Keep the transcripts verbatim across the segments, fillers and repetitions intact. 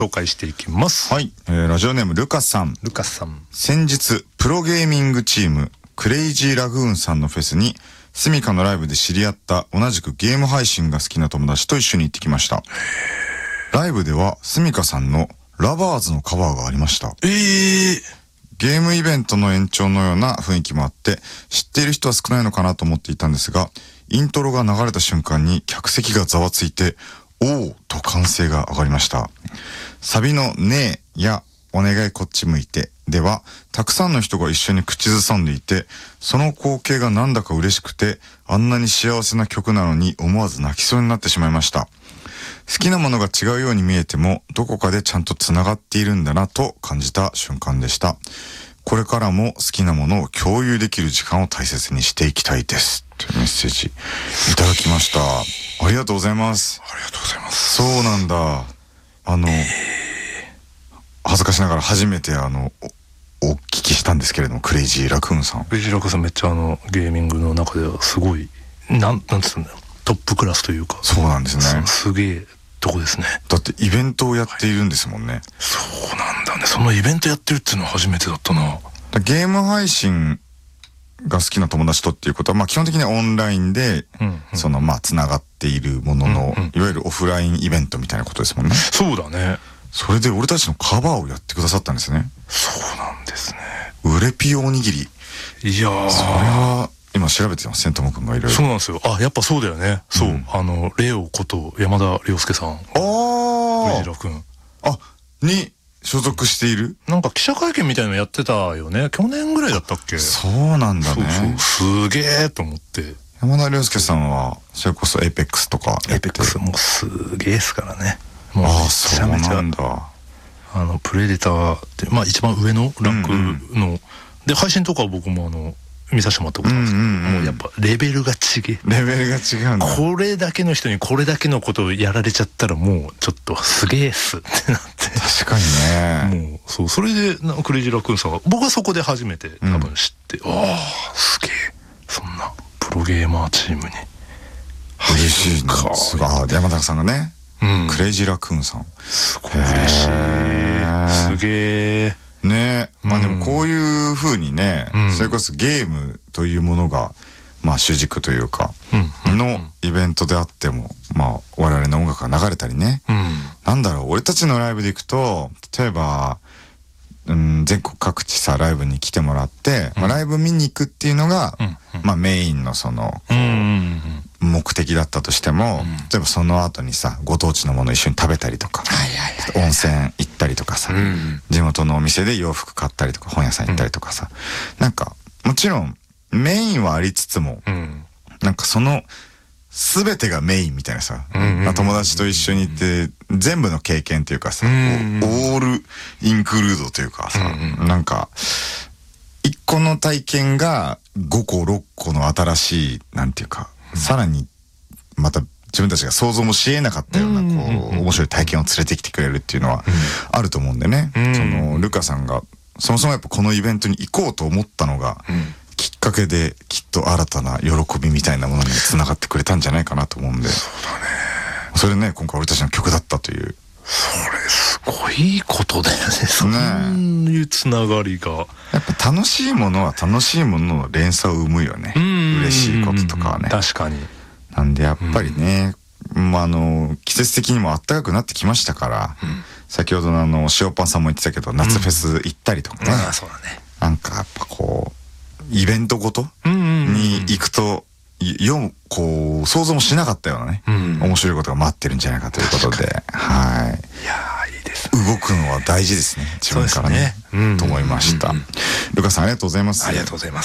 紹介していきます。 はい、えー、ラジオネームルカさん。 ルカさん。 先日プロゲーミングチームクレイジーラグーンさんのフェスにスミカのライブで知り合った同じくゲーム配信が好きな友達と一緒に行ってきました。ライブではスミカさんのラバーズのカバーがありました。 えー、 ゲームイベントの延長のような雰囲気もあって知っている人は少ないのかなと思っていたんですが、イントロが流れた瞬間に客席がざわついておーと歓声が上がりました。サビのねえやお願いこっち向いてではたくさんの人が一緒に口ずさんでいて、その光景がなんだか嬉しくて、あんなに幸せな曲なのに思わず泣きそうになってしまいました。好きなものが違うように見えてもどこかでちゃんとつながっているんだなと感じた瞬間でした。これからも好きなものを共有できる時間を大切にしていきたいですというメッセージいただきました。ありがとうございます。 ありがとうございます。 そうなんだ。あの、えー、恥ずかしながら初めてあの お, お聞きしたんですけれども、クレイジーラクーンさん。 クレイジーラクーンさんめっちゃあのゲーミングの中ではすごいなんなんつうんだろう、トップクラスというか。 そうなんですね。 す, すげえとこですね。 だってイベントをやっているんですもんね。はい、 そうなんだね。そのイベントやってるっていうのは初めてだったな。 ゲーム配信が好きな友達とっていうことは、まあ基本的にオンラインで、うんうん、そのまあつながっているものの、うんうん、いわゆるオフラインイベントみたいなことですもんね。 そうだね。 それで俺たちのカバーをやってくださったんですね。 そうなんですね。 ウレピおにぎり。 いやー、 それは今調べてますね、ともくんがいろいろ。 そうなんですよ。あ、やっぱそうだよね。そう、うん、あのレオこと山田涼介さん。ああ。クレイジーラクーン。 あ、に所属している。 なんか記者会見みたいなのやってたよね。去年ぐらいだったっけ。 そうなんだね。 そうそう、すげえと思って。 山田涼介さんはそれこそエイペックスとかエイペックスもうすげえですからね。もうああ、そうなんだ。 あのプレデターってまあ一番上のランクの、うんうん、で配信とかは僕もあの見させてもらったことなんですけど、うんうんうん、もうやっぱレベルが違え。 レベルが違うんだ。 これだけの人にこれだけのことをやられちゃったらもうちょっとすげえっすってなって。 確かにね。もうそう、それでクレイジーラクーンさんは僕はそこで初めて多分知って、うん、ああすげえ、そんなプロゲーマーチームに嬉しいな。あ、山田さんがね、うん、クレイジーラクーンさんすごい嬉しい。すげえね。まあでもこういう風にね、うん、それこそゲームというものがまあ主軸というかのイベントであっても、まあ我々の音楽が流れたりね、うん、なんだろう、俺たちのライブで行くと例えば、うん、全国各地さライブに来てもらって、うん、まあ、ライブ見に行くっていうのが、うん、まあメインのそのこう目的だったとしても、うん、例えばその後にさご当地のもの一緒に食べたりとか、温泉行ったりとかさ、うん、地元のお店で洋服買ったりとか本屋さん行ったりとかさ、うん、なんかもちろんメインはありつつも、うん、なんかその全てがメインみたいなさ、うんうん、友達と一緒に行って全部の経験っていうかさ、うんうん、オールインクルードというかさ、うんうん、なんかいっこの体験がごころっこの新しいなんていうか、うん、さらにまた自分たちが想像もしえなかったようなこう面白い体験を連れてきてくれるっていうのはあると思うんでね、うん、そのルカさんがそもそもやっぱこのイベントに行こうと思ったのが、うん、きっかけできっと新たな喜びみたいなものにつながってくれたんじゃないかなと思うんで、 そうだね。 それね今回俺たちの曲だったという、 それすごいことだよね。そういうつながりがやっぱ楽しいものは楽しいものの連鎖を生むよね。嬉しいこととかはね。 確かに。 なんでやっぱりね、うん、まああの季節的にも暖かくなってきましたから、うん、先ほどのあの塩パンさんも言ってたけど夏フェス行ったりとかね、 うん、あ、そうだね。 なんかやっぱこうイベントごとに行くとよこう想像もしなかったようなね、うん、面白いことが待ってるんじゃないかということで、はい。 いやーいいですね。 動くのは大事ですね。自分からね、ね、と思いました。ルカさんありがとうございます。 ありがとうございます。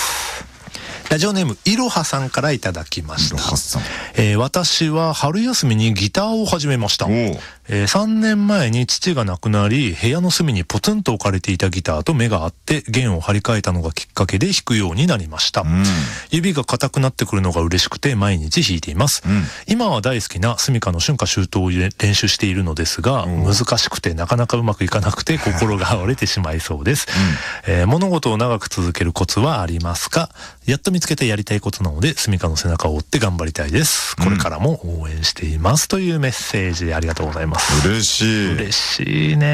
ラジオネームいろはさんからいただきました。 いろはさん、 えー、私は春休みにギターを始めました。えー、さんねんまえに父が亡くなり部屋の隅にポツンと置かれていたギターと目が合って弦を張り替えたのがきっかけで弾くようになりました。うん、指が硬くなってくるのが嬉しくて毎日弾いています。うん、今は大好きなスミカの春夏秋冬を練習しているのですが難しくてなかなかうまくいかなくて心が折れてしまいそうです。うん、えー、物事を長く続けるコツはありますか？やっと見つけてやりたいことなのでスミカの背中を追って頑張りたいです。これからも応援しています、というメッセージありがとうございます。 嬉しい。 嬉しいね。